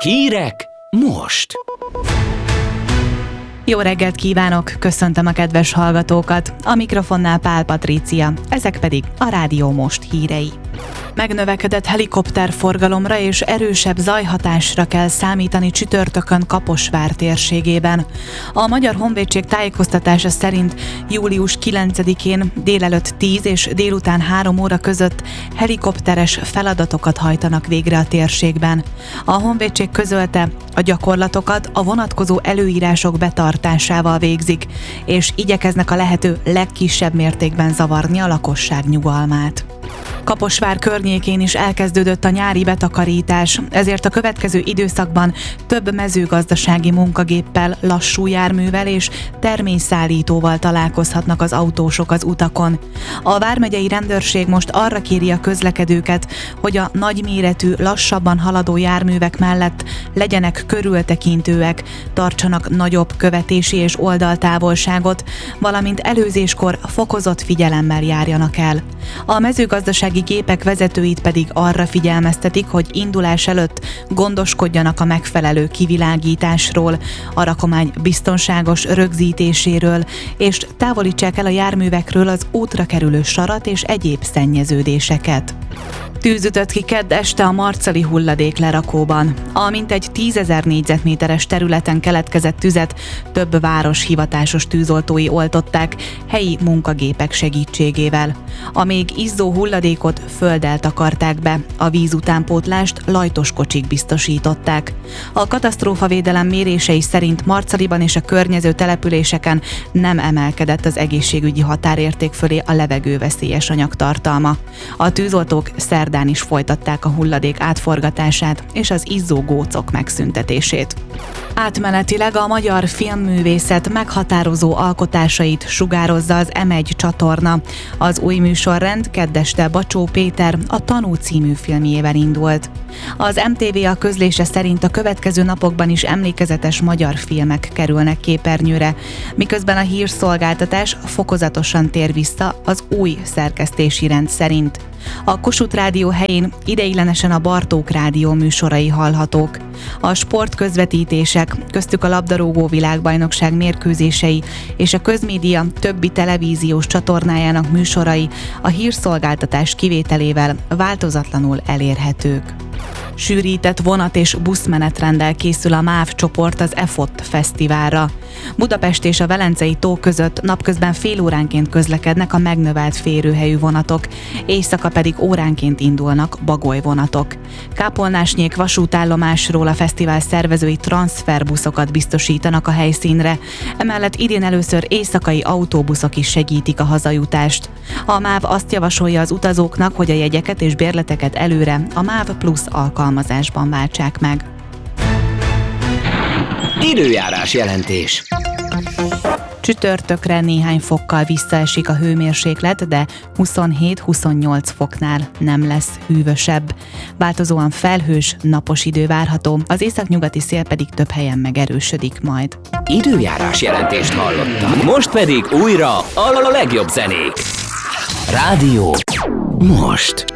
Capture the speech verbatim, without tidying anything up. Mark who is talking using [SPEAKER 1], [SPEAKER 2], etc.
[SPEAKER 1] Hírek most!
[SPEAKER 2] Jó reggelt kívánok, köszöntöm a kedves hallgatókat, a mikrofonnál Pál Patrícia, ezek pedig a Rádió Most hírei. Megnövekedett helikopterforgalomra és erősebb zajhatásra kell számítani csütörtökön Kaposvár térségében. A Magyar Honvédség tájékoztatása szerint július kilencedikén délelőtt tíz és délután három óra között helikopteres feladatokat hajtanak végre a térségben. A Honvédség közölte, a gyakorlatokat a vonatkozó előírások betartásával végzik, és igyekeznek a lehető legkisebb mértékben zavarni a lakosság nyugalmát. Kaposvár környékén is elkezdődött a nyári betakarítás, ezért a következő időszakban több mezőgazdasági munkagéppel, lassú járművel és terményszállítóval találkozhatnak az autósok az utakon. A vármegyei rendőrség most arra kéri a közlekedőket, hogy a nagyméretű, lassabban haladó járművek mellett legyenek körültekintőek, tartsanak nagyobb követési és oldaltávolságot, valamint előzéskor fokozott figyelemmel járjanak el. A mezőgazdasági gépek vezetőit pedig arra figyelmeztetik, hogy indulás előtt gondoskodjanak a megfelelő kivilágításról, a rakomány biztonságos rögzítéséről, és távolítsák el a járművekről az útra kerülő sarat és egyéb szennyeződéseket. Tűz ütött ki kedd este a marcali hulladéklerakóban. A mintegy tízezer négyzetméteres területen keletkezett tüzet több város hivatásos tűzoltói oltották helyi munkagépek segítségével. A még izzó hulladékot földdel takarták be, a vízutánpótlást lajtos kocsik biztosították. A katasztrófavédelem mérései szerint Marcaliban és a környező településeken nem emelkedett az egészségügyi határérték fölé a levegőveszélyes anyagtartalma. A tűzoltók szerdán is folytatták a hulladék átforgatását és az izzó gócok megszüntetését. Átmenetileg a magyar filmművészet meghatározó alkotásait sugározza az em egy csatorna. Az új műsorrend kedd este Bacsó Péter a Tanú című filmjével indult. Az em té vé a közlése szerint a következő napokban is emlékezetes magyar filmek kerülnek képernyőre, miközben a hírszolgáltatás fokozatosan tér vissza az új szerkesztési rend szerint. A Kossuth Rádió helyén ideiglenesen a Bartók Rádió műsorai hallhatók. A sportközvetítések, köztük a labdarúgó világbajnokság mérkőzései és a közmédia többi televíziós csatornájának műsorai a hírszolgáltatás kivételével változatlanul elérhetők. Sűrített vonat- és buszmenetrenddel készül a MÁV csoport az e fot fesztiválra. Budapest és a Velencei tó között napközben fél óránként közlekednek a megnövelt férőhelyű vonatok, éjszaka pedig óránként indulnak bagolyvonatok. Kápolnásnyék vasútállomásról a fesztivál szervezői transferbuszokat biztosítanak a helyszínre, emellett idén először éjszakai autóbuszok is segítik a hazajutást. A MÁV azt javasolja az utazóknak, hogy a jegyeket és bérleteket előre a MÁV Plusz alkalmazásban váltsák meg.
[SPEAKER 1] Időjárás jelentés.
[SPEAKER 2] Csütörtökre néhány fokkal visszaesik a hőmérséklet, de huszonhét-huszonnyolc foknál nem lesz hűvösebb. Változóan felhős, napos idő várható, az északnyugati szél pedig több helyen megerősödik majd.
[SPEAKER 1] Időjárás jelentést hallottak. Most pedig újra a legjobb zenék. Rádió Most.